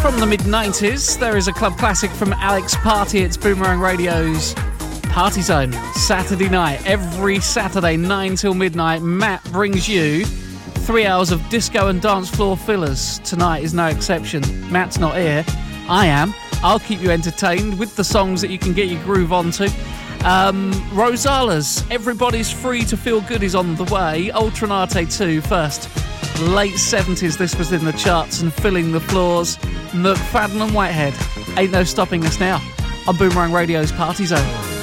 From the mid-90s, there is a club classic from Alex Party. It's Boomerang Radio's Party Zone. Saturday night, every Saturday, 9 till midnight, Matt brings you 3 hours of disco and dance floor fillers. Tonight is no exception. Matt's not here. I am. I'll keep you entertained with the songs that you can get your groove onto. Rosala's Everybody's Free to Feel Good is on the way. Ultranate 2 first. Late 70s, this was in the charts and filling the floors. McFadden and Whitehead, Ain't No Stopping Us Now on Boomerang Radio's Party Zone.